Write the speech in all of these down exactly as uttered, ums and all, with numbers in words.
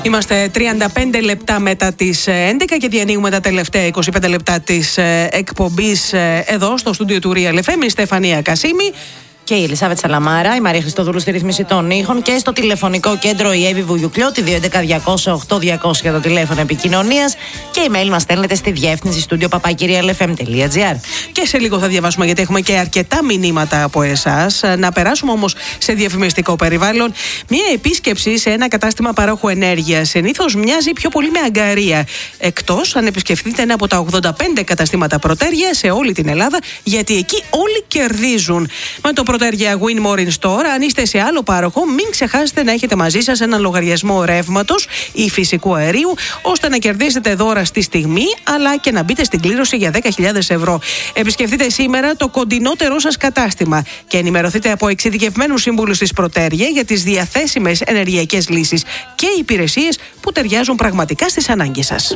Είμαστε τριάντα πέντε λεπτά μετά τις έντεκα και διανοίγουμε τα τελευταία είκοσι πέντε λεπτά της εκπομπής εδώ στο στούντιο του Real εφ εμ. Η Στεφανία Κασίμη και η Ελισάβετ Σαλαμάρα, η Μαρία Χριστόδουλου στη ρύθμιση των ήχων και στο τηλεφωνικό κέντρο η Εύη Βουγιουκλιώτη, δύο έντεκα διακόσια οκτώ διακόσια για το τηλέφωνο επικοινωνίας και email μας στέλνετε στη διεύθυνση στούντιο παπάκι real f m τελεία g r. Και σε λίγο θα διαβάσουμε, γιατί έχουμε και αρκετά μηνύματα από εσάς. Να περάσουμε όμως σε διαφημιστικό περιβάλλον. Μία επίσκεψη σε ένα κατάστημα παρόχου ενέργειας συνήθως μοιάζει πιο πολύ με αγκαρία. Εκτός αν επισκεφτείτε ένα από τα ογδόντα πέντε καταστήματα Πρωτέρια σε όλη την Ελλάδα, γιατί εκεί όλοι κερδίζουν. Με το Πρωτέρια Win More in Store, αν είστε σε άλλο πάροχο, μην ξεχάσετε να έχετε μαζί σας ένα λογαριασμό ρεύματος ή φυσικού αερίου, ώστε να κερδίσετε δώρα στη στιγμή, αλλά και να μπείτε στην κλήρωση για δέκα χιλιάδες ευρώ. Επισκεφτείτε σήμερα το κοντινότερό σας κατάστημα και ενημερωθείτε από εξειδικευμένους σύμβουλους της Πρωτέρια για τις διαθέσιμες ενεργειακές λύσεις και υπηρεσίες που ταιριάζουν πραγματικά στις ανάγκες σας.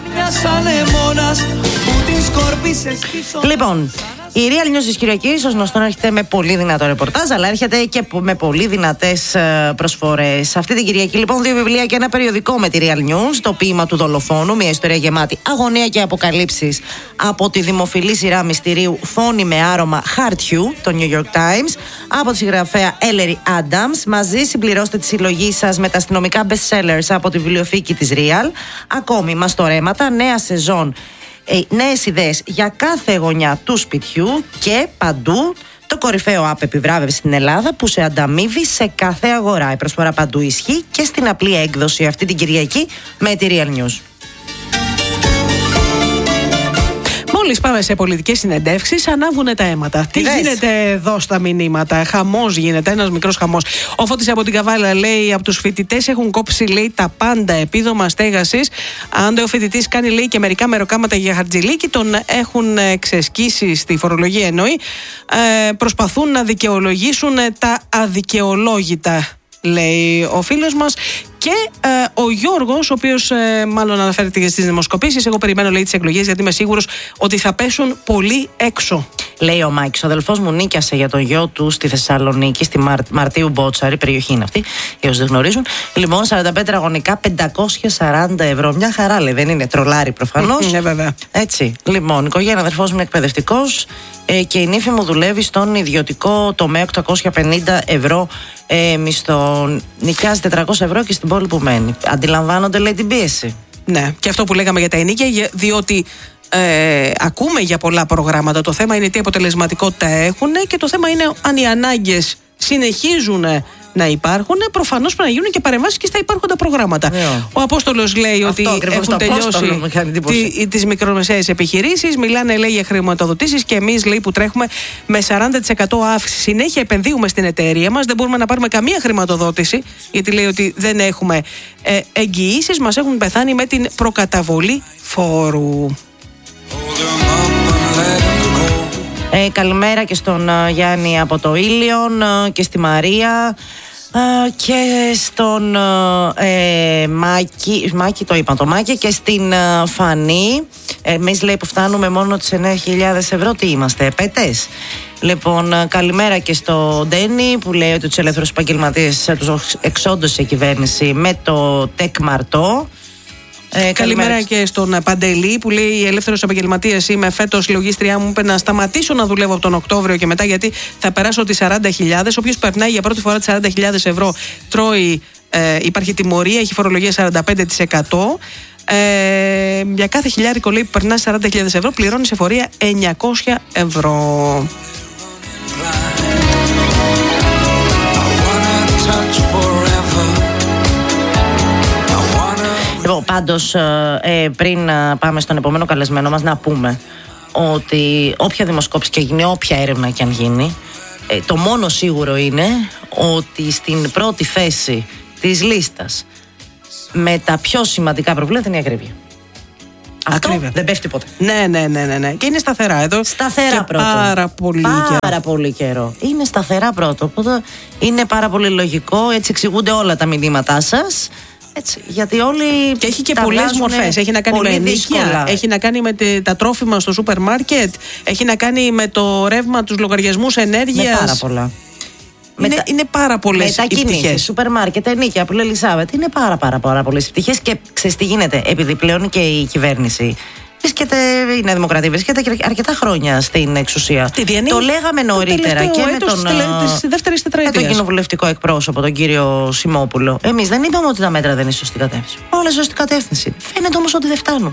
Λοιπόν, η Real News της Κυριακής, ως γνωστόν, έρχεται με πολύ δυνατό ρεπορτάζ, αλλά έρχεται και με πολύ δυνατές προσφορές. Αυτή την Κυριακή, λοιπόν, δύο βιβλία και ένα περιοδικό με τη Real News. Το ποίημα του δολοφόνου, μια ιστορία γεμάτη αγωνία και αποκαλύψεις από τη δημοφιλή σειρά μυστηρίου Φόνη με άρωμα χαρτιού, το New York Times, από τη συγγραφέα Ellery Adams. Μαζί συμπληρώστε τη συλλογή σας με τα αστυνομικά bestsellers από τη βιβλιοθήκη της Real. Ακόμη μαστορέματα, νέα σεζόν. Ε, νέες ιδέες για κάθε γωνιά του σπιτιού και παντού το κορυφαίο app επιβράβευση στην Ελλάδα που σε ανταμείβει σε κάθε αγορά. Η προσφορά παντού ισχύει και στην απλή έκδοση αυτή την Κυριακή με τη Real News. Μόλις πάμε σε πολιτικές συνεντεύξεις, ανάβουνε τα αίματα. Τι, Τι γίνεται εδώ στα μηνύματα? Χαμός γίνεται, ένας μικρός χαμός. Ο Φώτης από την Καβάλα λέει: από τους φοιτητές έχουν κόψει, λέει, τα πάντα, επίδομα στέγασης. Αν ο φοιτητής κάνει, λέει, και μερικά μεροκάματα για χαρτζηλίκι, τον έχουν ξεσκίσει στη φορολογία, εννοεί. Ε, προσπαθούν να δικαιολογήσουν τα αδικαιολόγητα, λέει ο φίλος μας. Και ε, ο Γιώργος, ο οποίος ε, μάλλον αναφέρεται και στις δημοσκοπήσεις, εγώ περιμένω, λέει, τις εκλογές, γιατί είμαι σίγουρος ότι θα πέσουν πολύ έξω. Λέει ο Μάικης: ο αδελφός μου νίκιασε για το γιο του στη Θεσσαλονίκη, στη Μαρ... Μαρτίου Μπότσαρη, περιοχή είναι αυτή, για όσους δεν γνωρίζουν. Λοιπόν, σαράντα πέντε τετραγωνικά, πεντακόσια σαράντα ευρώ. Μια χαρά, λέει, δεν είναι? Τρολάρι προφανώς. Ναι, βέβαια. Έτσι. Λοιπόν, η οικογένεια, αδελφός μου είναι εκπαιδευτικός ε, και η νύφη μου δουλεύει στον ιδιωτικό τομέα, οκτακόσια πενήντα ευρώ ε, μισθό. Νοικιάζει τετρακόσια ευρώ και στην πόλη που μένει. Αντιλαμβάνονται, λέει, την πίεση. Ναι, και αυτό που λέγαμε για τα ενοίκια, διότι ε, ακούμε για πολλά προγράμματα. Το θέμα είναι τι αποτελεσματικότητα έχουν και το θέμα είναι αν οι ανάγκες συνεχίζουν να υπάρχουν. Προφανώς πρέπει να γίνουν και παρεμβάσεις και στα υπάρχοντα προγράμματα. Yeah. Ο Απόστολος λέει αυτό ότι έχουν τελειώσει τις μικρομεσαίες επιχειρήσεις. Μιλάνε, λέει, για χρηματοδοτήσεις και εμείς, λέει, που τρέχουμε με σαράντα τοις εκατό αύξηση. Συνέχεια επενδύουμε στην εταιρεία μας. Δεν μπορούμε να πάρουμε καμία χρηματοδότηση, γιατί λέει ότι δεν έχουμε ε, εγγυήσεις. Μας έχουν πεθάνει με την προκαταβολή φόρου. Ε, καλημέρα και στον uh, Γιάννη από το Ήλιον uh, και στη Μαρία uh, και στον uh, ε, Μάκη, Μάκη το είπα το Μάκη, και στην uh, Φανή. Εμείς, λέει, που φτάνουμε μόνο τις εννέα χιλιάδες ευρώ, τι είμαστε, πέτες? Λοιπόν, uh, καλημέρα και στο Ντένι που λέει ότι τους ελεύθερους επαγγελματίες τους εξόντωσε η κυβέρνηση με το ΤΕΚ Μαρτό. Ε, καλημέρα, καλημέρα και στον Παντελή που λέει: ελεύθερος επαγγελματίας είμαι, φέτος η λογίστριά μου είπε να σταματήσω να δουλεύω από τον Οκτώβριο και μετά, γιατί θα περάσω τις σαράντα χιλιάδες. Όποιος περνάει για πρώτη φορά τις σαράντα χιλιάδες ευρώ τρώει, ε, υπάρχει τιμωρία, έχει φορολογία σαράντα πέντε τοις εκατό. Ε, για κάθε χιλιάρικο, λέει, που περνά σαράντα χιλιάδες ευρώ πληρώνει σε φορεία εννιακόσια ευρώ. Λοιπόν, πάντως, ε, πριν πάμε στον επόμενο καλεσμένο μας, να πούμε ότι όποια δημοσκόπηση και γίνει, όποια έρευνα και αν γίνει, ε, το μόνο σίγουρο είναι ότι στην πρώτη θέση της λίστας με τα πιο σημαντικά προβλήματα είναι η ακρίβεια. Αυτό Ακρίβεια. δεν πέφτει ποτέ. Ναι, ναι, ναι, ναι, ναι. Και είναι σταθερά εδώ. Σταθερά πρώτο. Πάρα πολύ πάρα καιρό. πολύ καιρό. Είναι σταθερά πρώτο. Οπότε είναι πάρα πολύ λογικό. Έτσι εξηγούνται όλα τα μηνύματά σας. Έτσι, γιατί όλοι. Και έχει και πολλές μορφές. Έχει να κάνει με ενοίκια, έχει να κάνει με τα τρόφιμα στο σούπερ μάρκετ, έχει να κάνει με το ρεύμα, τους λογαριασμούς ενέργειας. Με πάρα πολλά. Είναι, είναι πάρα πολλές οι πτυχές. Σούπερ μάρκετ, ενίκια, που λέει Ελισάβετ. Είναι πάρα, πάρα, πάρα πολλές πτυχές και ξέρεις τι γίνεται. Επειδή πλέον και η κυβέρνηση βρίσκεται, η Νέα Δημοκρατία βρίσκεται αρκετά χρόνια στην εξουσία. Το λέγαμε νωρίτερα και με τον, με τον κοινοβουλευτικό εκπρόσωπο, τον κύριο Σιμόπουλο. Εμείς δεν είπαμε ότι τα μέτρα δεν είναι σωστή κατεύθυνση. Όλα σωστή κατεύθυνση. Φαίνεται όμως ότι δεν φτάνουν.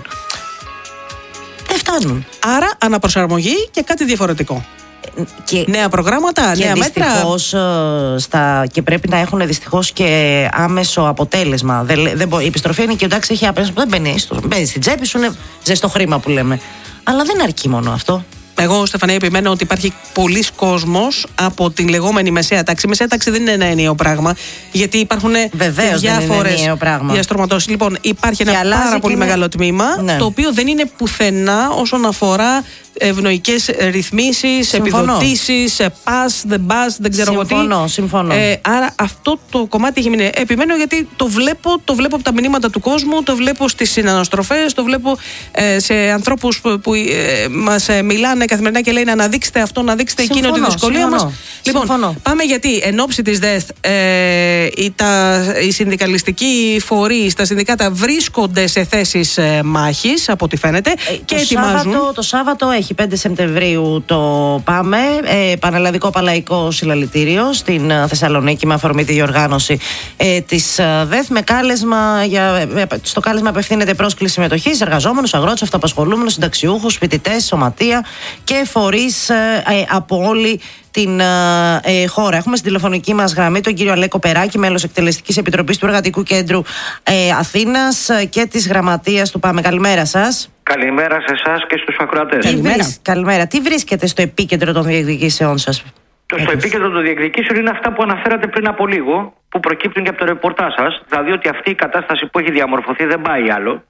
Δεν φτάνουν. Άρα αναπροσαρμογή και κάτι διαφορετικό. Και, νέα προγράμματα, και νέα μέτρα. Στα, και πρέπει να έχουν δυστυχώς και άμεσο αποτέλεσμα. Δεν, δεν, η επιστροφή είναι και εντάξει, έχει άμεσο. Δεν μπαίνει, στο, μπαίνει στην τσέπη σου, είναι ζεστό χρήμα που λέμε. Αλλά δεν αρκεί μόνο αυτό. Εγώ, Στεφανία, επιμένω ότι υπάρχει πολλοί κόσμος από την λεγόμενη μεσαία τάξη. Η μεσαία τάξη δεν είναι ένα ενιαίο πράγμα, γιατί υπάρχουν διάφορες διαστρωματώσεις. Λοιπόν, υπάρχει ένα πάρα πολύ είναι... μεγάλο τμήμα, ναι. το οποίο δεν είναι πουθενά όσον αφορά ευνοϊκές ρυθμίσεις, επιδοτήσεις, pass, the bus, δεν ξέρω εγώ τι. Συμφωνώ, συμφωνώ. Ε, άρα αυτό το κομμάτι έχει μείνει. Επιμένω γιατί το βλέπω, το βλέπω από τα μηνύματα του κόσμου, το βλέπω στις συναναστροφές, το βλέπω ε, σε ανθρώπους που, που ε, μας ε, μιλάνε καθημερινά και λένε αναδείξτε αυτό, να δείξτε εκείνο τη δυσκολία μας. Λοιπόν, συμφωνώ. Πάμε γιατί εν ώψη της ΔΕΘ ε, οι, τα, οι συνδικαλιστικοί φορείς, τα συνδικάτα βρίσκονται σε θέσεις ε, μάχης, από ό,τι φαίνεται, ε, και το ετοιμάζουν. Σάββατο, το Σάββατο έχει πέντε Σεπτεμβρίου το πάμε, ε, Πανελλαδικό Παλαϊκό Συλλαλητήριο στην ε, Θεσσαλονίκη με αφορμή τη διοργάνωση ε, της ε, ΔΕΘ με κάλεσμα, για, ε, στο κάλεσμα απευθύνεται πρόσκληση συμμετοχής εργαζόμενους, αγρότες, αυτοαπασχολούμενους, συνταξιούχους, φοιτητές, σωματεία και φορείς ε, ε, από όλη την ε, χώρα. Έχουμε στην τηλεφωνική μας γραμμή τον κύριο Αλέκο Περάκη, μέλος εκτελεστικής επιτροπής του Εργατικού Κέντρου ε, Αθήνας και της γραμματείας του ΠΑΜΕ. Καλημέρα σας. Καλημέρα σε εσάς και στους ακροατές. Καλημέρα. Καλημέρα. Τι βρίσκεται στο επίκεντρο των διεκδικήσεών σας? Το στο επίκεντρο των διεκδικήσεων είναι αυτά που αναφέρατε πριν από λίγο, που προκύπτουν και από το ρεπορτάζ σας. Δηλαδή ότι αυτή η κατάσταση που έχει διαμορφωθεί δεν πάει άλλο.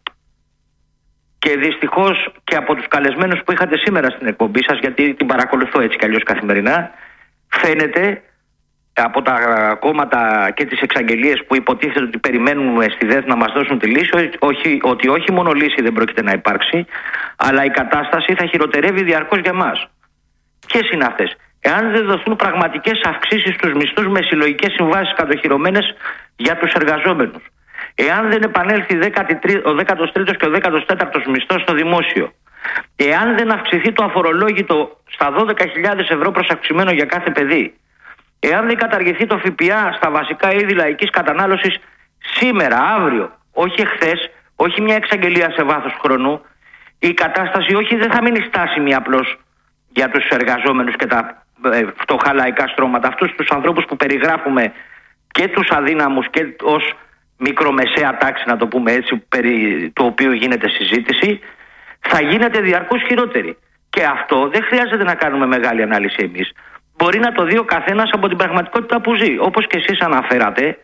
Και δυστυχώς και από τους καλεσμένους που είχατε σήμερα στην εκπομπή σας, γιατί την παρακολουθώ έτσι κι αλλιώς καθημερινά, φαίνεται από τα κόμματα και τις εξαγγελίες που υποτίθεται ότι περιμένουν στη ΔΕΘ να μας δώσουν τη λύση, όχι, ότι όχι μόνο λύση δεν πρόκειται να υπάρξει, αλλά η κατάσταση θα χειροτερεύει διαρκώς για μας. Ποιες είναι αυτές? Εάν δεν δοθούν πραγματικές αυξήσεις στους μισθούς με συλλογικές συμβάσεις κατοχυρωμένες για τους εργαζόμενους, εάν δεν επανέλθει ο δέκατος τρίτος και ο δέκατος τέταρτος μισθός στο δημόσιο, εάν δεν αυξηθεί το αφορολόγητο στα δώδεκα χιλιάδες ευρώ προς αυξημένο για κάθε παιδί, εάν δεν καταργηθεί το ΦΠΑ στα βασικά είδη λαϊκής κατανάλωσης σήμερα, αύριο, όχι εχθές, όχι μια εξαγγελία σε βάθος χρόνου, η κατάσταση όχι δεν θα μείνει στάσιμη απλώς για τους εργαζόμενους και τα ε, φτωχά λαϊκά στρώματα, αυτούς τους ανθρώπους που περιγράφουμε και τους αδύναμους και ως μικρομεσαία τάξη, να το πούμε έτσι, περί του οποίου γίνεται συζήτηση, θα γίνεται διαρκώς χειρότερη. Και αυτό δεν χρειάζεται να κάνουμε μεγάλη ανάλυση εμείς. Μπορεί να το δει ο καθένας από την πραγματικότητα που ζει. Όπως και εσείς αναφέρατε,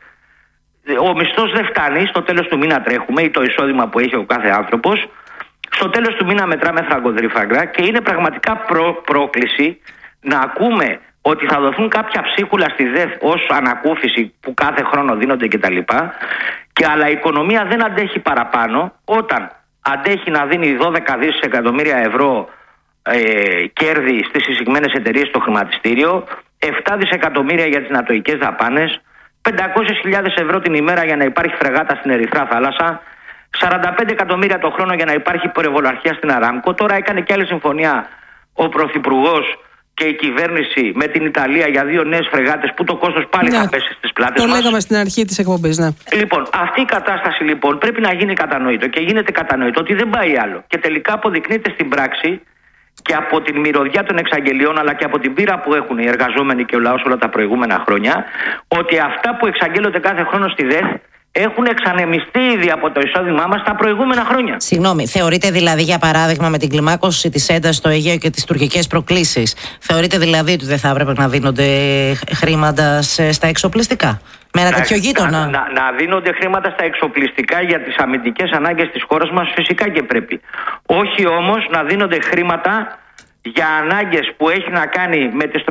ο μισθός δεν φτάνει, στο τέλος του μήνα τρέχουμε, ή το εισόδημα που έχει ο κάθε άνθρωπος, στο τέλος του μήνα μετράμε φραγκοδρυφαγκρά και είναι πραγματικά προ, πρόκληση να ακούμε ότι θα δοθούν κάποια ψίχουλα στη ΔΕΘ ως ανακούφιση που κάθε χρόνο δίνονται κτλ. Και αλλά η οικονομία δεν αντέχει παραπάνω όταν αντέχει να δίνει δώδεκα δισεκατομμύρια ευρώ ε, κέρδη στις εισηγμένες εταιρείες στο χρηματιστήριο, επτά δισεκατομμύρια για τις νατοικές δαπάνες, πεντακόσιες χιλιάδες ευρώ την ημέρα για να υπάρχει φρεγάτα στην Ερυθρά Θάλασσα, σαράντα πέντε εκατομμύρια το χρόνο για να υπάρχει πορευολαρχία στην Αράμκο. Τώρα έκανε και άλλη συμφωνία ο Πρωθυπουργός και η κυβέρνηση με την Ιταλία για δύο νέες φρεγάτες που το κόστος πάλι ναι, θα πέσει στις πλάτες μας. Το λέγαμε στην αρχή της εκπομπής, ναι. Λοιπόν, αυτή η κατάσταση λοιπόν πρέπει να γίνει κατανοητό και γίνεται κατανοητό ότι δεν πάει άλλο. Και τελικά αποδεικνύεται στην πράξη και από την μυρωδιά των εξαγγελιών αλλά και από την πείρα που έχουν οι εργαζόμενοι και ο λαός όλα τα προηγούμενα χρόνια, ότι αυτά που εξαγγέλλονται κάθε χρόνο στη ΔΕΘ έχουν εξανεμιστεί ήδη από το εισόδημά μας τα προηγούμενα χρόνια. Συγγνώμη, θεωρείτε δηλαδή για παράδειγμα με την κλιμάκωση της έντασης στο Αιγαίο και τις τουρκικές προκλήσεις, θεωρείτε δηλαδή ότι δεν θα έπρεπε να δίνονται χρήματα στα εξοπλιστικά? Με ένα τέτοιο γείτονα. Να, να, να δίνονται χρήματα στα εξοπλιστικά για τις αμυντικές ανάγκες της χώρας μας, φυσικά και πρέπει. Όχι όμως να δίνονται χρήματα για ανάγκες που έχει να κάνει με τις